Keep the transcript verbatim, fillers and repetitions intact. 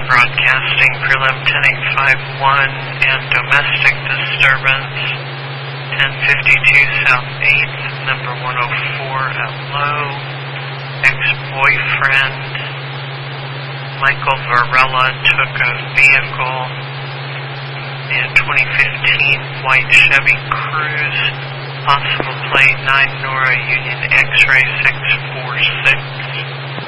broadcasting prelim ten eight five one and domestic disturbance ten fifty-two South eighth, number one oh four at Low. Ex-boyfriend Michael Varela took a vehicle in twenty fifteen white Chevy Cruze, possible plate nine Nora Union X-ray six four six.